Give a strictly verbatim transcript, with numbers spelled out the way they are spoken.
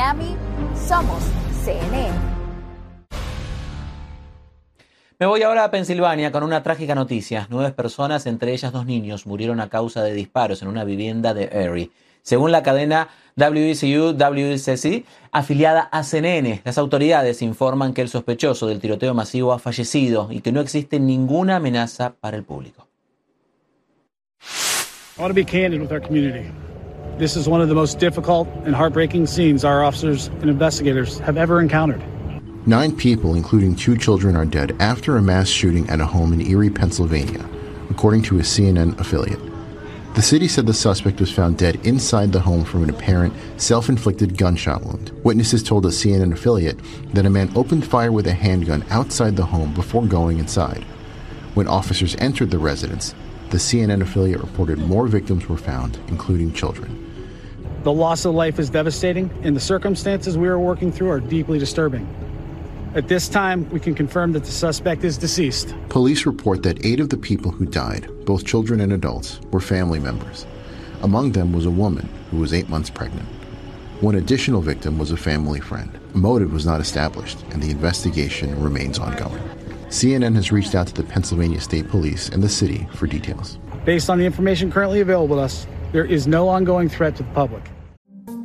Miami, somos C N N. Me voy ahora a Pensilvania con una trágica noticia. Nueve personas, entre ellas dos niños, murieron a causa de disparos en una vivienda de Erie. Según la cadena W C U W C C, afiliada a C N N, las autoridades informan que el sospechoso del tiroteo masivo ha fallecido y que no existe ninguna amenaza para el público. I want to be candid with our community. This is one of the most difficult and heartbreaking scenes our officers and investigators have ever encountered. Nine people, including two children, are dead after a mass shooting at a home in Erie, Pennsylvania, according to a C N N affiliate. The city said the suspect was found dead inside the home from an apparent self-inflicted gunshot wound. Witnesses told a C N N affiliate that a man opened fire with a handgun outside the home before going inside. When officers entered the residence, the C N N affiliate reported more victims were found, including children. The loss of life is devastating, and the circumstances we are working through are deeply disturbing. At this time, we can confirm that the suspect is deceased. Police report that eight of the people who died, both children and adults, were family members. Among them was a woman who was eight months pregnant. One additional victim was a family friend. A motive was not established, and the investigation remains ongoing. C N N has reached out to the Pennsylvania State Police and the city for details. Based on the information currently available to us, there is no ongoing threat to the public.